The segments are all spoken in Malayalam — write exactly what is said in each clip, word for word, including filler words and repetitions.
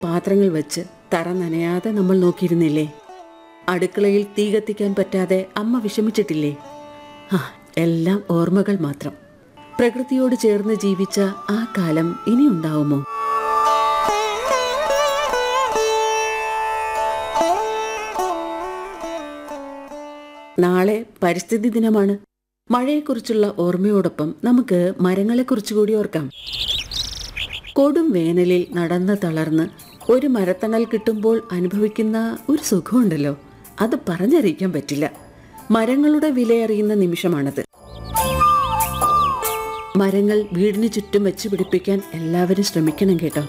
പാത്രങ്ങൾ വെച്ച് തറ നനയാതെ നമ്മൾ നോക്കിയിരുന്നില്ലേ? അടുക്കളയിൽ തീ കത്തിക്കാൻ പറ്റാതെ അമ്മ വിഷമിച്ചിട്ടില്ലേ? ആ, എല്ലാം ഓർമ്മകൾ മാത്രം. പ്രകൃതിയോട് ചേർന്ന് ജീവിച്ച ആ കാലം ഇനി ഉണ്ടാവുമോ? നാളെ പരിസ്ഥിതി ദിനമാണ്. മഴയെക്കുറിച്ചുള്ള ഓർമ്മയോടൊപ്പം നമുക്ക് മരങ്ങളെക്കുറിച്ച് കൂടി ഓർക്കാം. കൊടും വേനലിൽ നടന്ന് തളർന്ന് ഒരു മരത്തണൽ കിട്ടുമ്പോൾ അനുഭവിക്കുന്ന ഒരു സുഖമുണ്ടല്ലോ, അത് പറഞ്ഞറിയിക്കാൻ പറ്റില്ല. മരങ്ങളുടെ വിലയറിയുന്ന നിമിഷമാണത്. മരങ്ങൾ വീടിന് ചുറ്റും വെച്ച് പിടിപ്പിക്കാൻ എല്ലാവരും ശ്രമിക്കണം കേട്ടോ.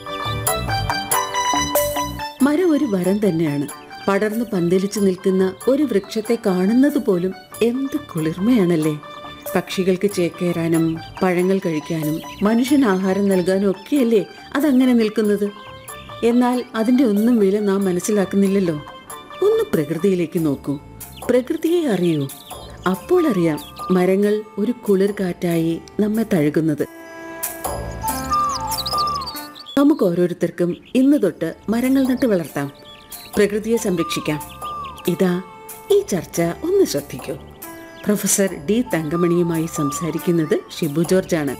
മരം ഒരു വരം തന്നെയാണ്. പടർന്നു പന്തലിച്ചു നിൽക്കുന്ന ഒരു വൃക്ഷത്തെ കാണുന്നത് പോലും എന്ത് കുളിർമയാണല്ലേ. പക്ഷികൾക്ക് ചേക്കേറാനും പഴങ്ങൾ കഴിക്കാനും മനുഷ്യന് ആഹാരം നൽകാനും ഒക്കെയല്ലേ അതങ്ങനെ നിൽക്കുന്നത്. എന്നാൽ അതിൻ്റെ ഒന്നും വില നാം മനസ്സിലാക്കുന്നില്ലല്ലോ. ഒന്ന് പ്രകൃതിയിലേക്ക് നോക്കൂ, പ്രകൃതിയെ അറിയൂ. അപ്പോൾ അറിയാം മരങ്ങൾ ഒരു കുളിർ കാറ്റായി നമ്മെ തഴുകുന്നത്. നമുക്ക് ഓരോരുത്തർക്കും ഇന്ന് തൊട്ട് മരങ്ങൾ നട്ട് വളർത്താം, പ്രകൃതിയെ സംരക്ഷിക്കാം. ഇതാ ഈ ചർച്ച ഒന്ന് ശ്രദ്ധിക്കൂ. പ്രൊഫസർ ഡി തങ്കമണിയുമായി സംസാരിക്കുന്നത് ഷിബു ജോർജാണ്.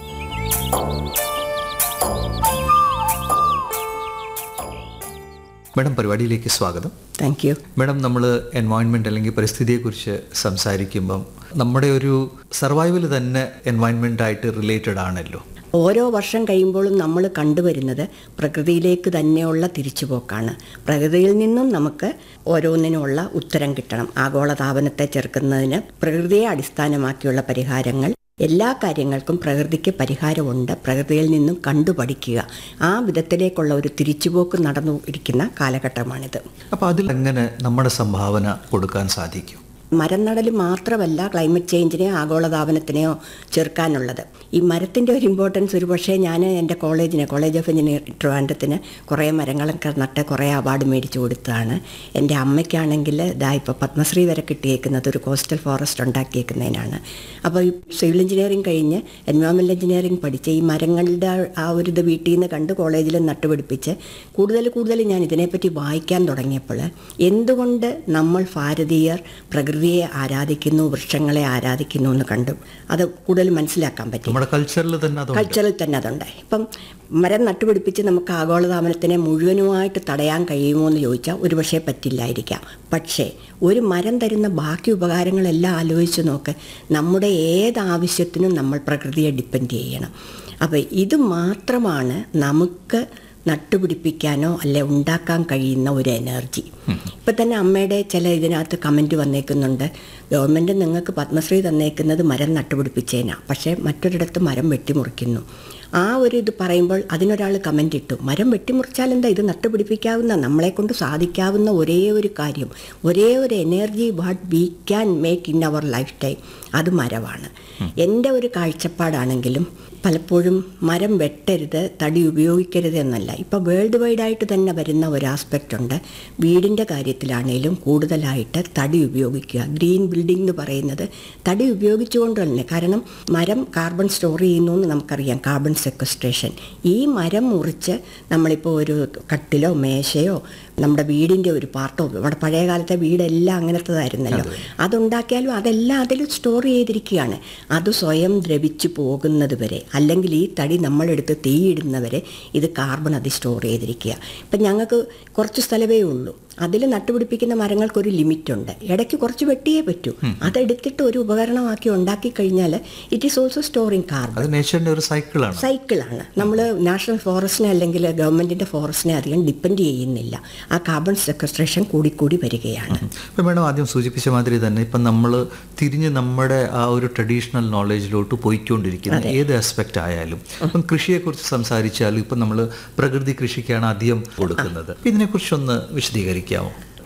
മാഡം, പരിപാടിയിലേക്ക് സ്വാഗതം. Thank you. മാഡം, നമ്മൾ എൻവയോൺമെൻറ്റ് അല്ലെങ്കിൽ പരിസ്ഥിതിയെക്കുറിച്ച് സംസാരിക്കുമ്പം നമ്മുടെ ഒരു സർവൈവൽ തന്നെ എൻവയോൺമെൻറ്റായിട്ട് റിലേറ്റഡ് ആണല്ലോ. ഓരോ വർഷം കഴിയുമ്പോഴും നമ്മൾ കണ്ടുവരുന്നത് പ്രകൃതിയിലേക്ക് തന്നെയുള്ള തിരിച്ചുപോക്കാണ്. പ്രകൃതിയിൽ നിന്നും നമുക്ക് ഓരോന്നിനുമുള്ള ഉത്തരം കിട്ടണം. ആഗോളതാപനത്തെ ചെറുക്കുന്നതിന് പ്രകൃതിയെ അടിസ്ഥാനമാക്കിയുള്ള പരിഹാരങ്ങൾ, എല്ലാ കാര്യങ്ങൾക്കും പ്രകൃതിക്ക് പരിഹാരമുണ്ട്. പ്രകൃതിയിൽ നിന്നും കണ്ടുപഠിക്കുക, ആ വിധത്തിലേക്കുള്ള ഒരു തിരിച്ചുപോക്ക് നടന്നു ഇരിക്കുന്ന കാലഘട്ടമാണിത്. അപ്പോൾ അതിൽ എങ്ങനെ നമ്മുടെ സംഭാവന കൊടുക്കാൻ സാധിക്കും? മരം നടൽ മാത്രമല്ല ക്ലൈമറ്റ് ചേഞ്ചിനെയോ ആഗോളതാപനത്തിനെയോ ചെറുക്കാനുള്ളത്. ഈ മരത്തിൻ്റെ ഒരു ഇമ്പോർട്ടൻസ് ഒരു പക്ഷേ ഞാൻ എൻ്റെ കോളേജിന് കോളേജ് ഓഫ് എഞ്ചിനീയറിംഗ് ട്രിവാൻഡ്രത്തിന് കുറേ മരങ്ങളൊക്കെ നട്ട് കുറേ അവാർഡ് മേടിച്ചു കൊടുത്തതാണ്. എൻ്റെ അമ്മയ്ക്കാണെങ്കിൽ ഇതാ ഇപ്പോൾ പത്മശ്രീ വരെ കിട്ടിയേക്കുന്നത് ഒരു കോസ്റ്റൽ ഫോറസ്റ്റ് ഉണ്ടാക്കിയേക്കുന്നതിനാണ്. അപ്പോൾ ഈ സിവിൽ എഞ്ചിനീയറിംഗ് കഴിഞ്ഞ് എൻവയോൺമെൻറ്റൽ എഞ്ചിനീയറിംഗ് പഠിച്ച് ഈ മരങ്ങളുടെ ആ ഒരു ഇത് വീട്ടിൽ നിന്ന് കണ്ട് കോളേജിൽ നട്ടുപിടിപ്പിച്ച് കൂടുതൽ കൂടുതൽ ഞാൻ ഇതിനെപ്പറ്റി വായിക്കാൻ തുടങ്ങിയപ്പോൾ എന്തുകൊണ്ട് നമ്മൾ ഭാരതീയർ പ്രകൃതി യെ ആരാധിക്കുന്നു, വൃക്ഷങ്ങളെ ആരാധിക്കുന്നു എന്ന് കണ്ടു അത് കൂടുതൽ മനസ്സിലാക്കാൻ പറ്റി. നമ്മുടെ കൾച്ചറിൽ തന്നെ കൾച്ചറിൽ തന്നെ അതുണ്ട്. ഇപ്പം മരം നട്ടുപിടിപ്പിച്ച് നമുക്ക് ആഗോളതാപനത്തിനെ മുഴുവനുമായിട്ട് തടയാൻ കഴിയുമോ എന്ന് ചോദിച്ചാൽ ഒരുപക്ഷെ പറ്റില്ലായിരിക്കാം. പക്ഷേ ഒരു മരം തരുന്ന ബാക്കി ഉപകാരങ്ങളെല്ലാം ആലോചിച്ച് നോക്ക്. നമ്മുടെ ഏത് ആവശ്യത്തിനും നമ്മൾ പ്രകൃതിയെ ഡിപ്പെൻഡ് ചെയ്യണം. അപ്പോൾ ഇത് മാത്രമാണ് നമുക്ക് നട്ടുപിടിപ്പിക്കാനോ അല്ലെ ഉണ്ടാക്കാൻ കഴിയുന്ന ഒരു എനർജി. ഇപ്പം തന്നെ അമ്മയുടെ ചില ഇതിനകത്ത് കമൻറ്റ് വന്നേക്കുന്നുണ്ട്, ഗവൺമെൻറ് നിങ്ങൾക്ക് പത്മശ്രീ തന്നേക്കുന്നത് മരം നട്ടുപിടിപ്പിച്ചേനാണ്, പക്ഷേ മറ്റൊരിടത്ത് മരം വെട്ടിമുറിക്കുന്നു. ആ ഒരു ഇത് പറയുമ്പോൾ അതിനൊരാൾ കമൻ്റ് ഇട്ടു, മരം വെട്ടിമുറിച്ചാൽ എന്താ, ഇത് നട്ടുപിടിപ്പിക്കാവുന്ന നമ്മളെക്കൊണ്ട് സാധിക്കാവുന്ന ഒരേ ഒരു കാര്യം, ഒരേ ഒരു energy what we can make in our life time, അത് മരമാണ്. എൻ്റെ ഒരു കാഴ്ചപ്പാടാണെങ്കിലും പലപ്പോഴും മരം വെട്ടരുത്, തടി ഉപയോഗിക്കരുത് എന്നല്ല. ഇപ്പോൾ വേൾഡ് വൈഡായിട്ട് തന്നെ വരുന്ന ഒരു ആസ്പെക്റ്റ് ഉണ്ട്. വീടിൻ്റെ കാര്യത്തിലാണേലും കൂടുതലായിട്ട് തടി ഉപയോഗിക്കുക. ഗ്രീൻ ബിൽഡിംഗ് എന്ന് പറയുന്നത് തടി ഉപയോഗിച്ചുകൊണ്ട് തന്നെ. കാരണം മരം കാർബൺ സ്റ്റോർ ചെയ്യുന്നു എന്ന് നമുക്കറിയാം, കാർബൺ സെക്വസ്ട്രേഷൻ. ഈ മരം മുറിച്ച് നമ്മളിപ്പോൾ ഒരു കട്ടിലോ മേശയോ നമ്മുടെ വീടിൻ്റെ ഒരു പാർട്ടോ, നമ്മുടെ പഴയ കാലത്തെ വീടെല്ലാം അങ്ങനത്തതായിരുന്നല്ലോ, അതുണ്ടാക്കിയാലും അതെല്ലാം അതിൽ സ്റ്റോർ ചെയ്തിരിക്കുകയാണ്. അത് സ്വയം ദ്രവിച്ചു പോകുന്നത് വരെ, അല്ലെങ്കിൽ ഈ തടി നമ്മളെടുത്ത് തീയിടുന്നവരെ ഇത് കാർബൺ അത് സ്റ്റോർ ചെയ്തിരിക്കുക. ഇപ്പം ഞങ്ങൾക്ക് കുറച്ച് സ്ഥലമേ ഉള്ളൂ, അതിൽ നട്ടുപിടിപ്പിക്കുന്ന മരങ്ങൾക്കൊരു ലിമിറ്റുണ്ട്. ഇടയ്ക്ക് കുറച്ച് വെട്ടിയേ പറ്റൂ. അതെടുത്തിട്ട് ഒരു ഉപകരണമാക്കി ഉണ്ടാക്കി കഴിഞ്ഞാൽ it is also storing carbon. നേച്ചറിന്റെ ഒരു സൈക്കിളാണ് സൈക്കിളാണ് നമ്മൾ നാഷണൽ ഫോറസ്റ്റിനെ അല്ലെങ്കിൽ ഗവൺമെൻറ്റിൻ്റെ ഫോറസ്റ്റിനെ അധികം ഡിപ്പെൻഡ് ചെയ്യുന്നില്ല. ആ കാർബൺ സെക്വസ്ട്രേഷൻ കൂടിക്കൂടി വരികയാണ്. ഇപ്പം മേഡം ആദ്യം സൂചിപ്പിച്ച മാതിരി തന്നെ ഇപ്പം നമ്മൾ തിരിഞ്ഞ് നമ്മുടെ ആ ഒരു ട്രഡീഷണൽ നോളേജിലോട്ട് പോയിക്കൊണ്ടിരിക്കുന്ന ഏത് ആസ്പെക്റ്റ് ആയാലും, ഇപ്പം കൃഷിയെക്കുറിച്ച് സംസാരിച്ചാലും ഇപ്പം നമ്മൾ പ്രകൃതി കൃഷിക്കാണ് അധികം കൊടുക്കുന്നത്. ഇതിനെക്കുറിച്ചൊന്ന് വിശദീകരിക്കാമോ?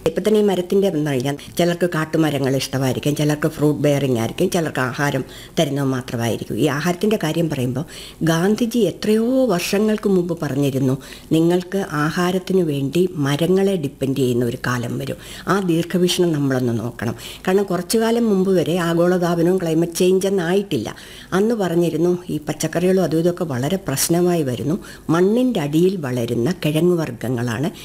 ഇപ്പം തന്നെ ഈ മരത്തിൻ്റെ എന്ന് കഴിഞ്ഞാൽ ചിലർക്ക് കാട്ടുമരങ്ങൾ ഇഷ്ടമായിരിക്കും, ചിലർക്ക് ഫ്രൂട്ട് ബെയറിംഗ് ആയിരിക്കും, ചിലർക്ക് ആഹാരം തരുന്നത് മാത്രമായിരിക്കും. ഈ ആഹാരത്തിൻ്റെ കാര്യം പറയുമ്പോൾ ഗാന്ധിജി എത്രയോ വർഷങ്ങൾക്ക് മുമ്പ് പറഞ്ഞിരുന്നു, നിങ്ങൾക്ക് ആഹാരത്തിന് വേണ്ടി മരങ്ങളെ ഡിപ്പെൻഡ് ചെയ്യുന്ന ഒരു കാലം വരും. ആ ദീർഘവീക്ഷണം നമ്മളൊന്ന് നോക്കണം. കാരണം കുറച്ചു കാലം മുമ്പ് വരെ ആഗോളതാപനവും ക്ലൈമറ്റ് ചേഞ്ച് എന്നായിട്ടില്ല. അന്ന് പറഞ്ഞിരുന്നു ഈ പച്ചക്കറികളും അതും ഇതൊക്കെ വളരെ പ്രശ്നമായി വരുന്നു, മണ്ണിൻ്റെ അടിയിൽ വളരുന്ന കിഴങ്ങുവർഗ്ഗങ്ങളാണ്